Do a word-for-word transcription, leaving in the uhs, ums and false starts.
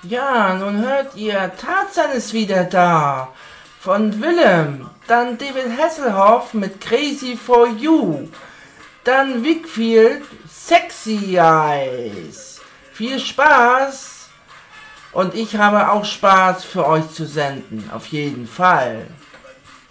Ja, nun hört ihr, Tarzan ist wieder da. Von Willem, dann David Hasselhoff mit Crazy for You, dann Wickfield, Sexy Eyes. Viel Spaß und ich habe auch Spaß für euch zu senden, auf jeden Fall.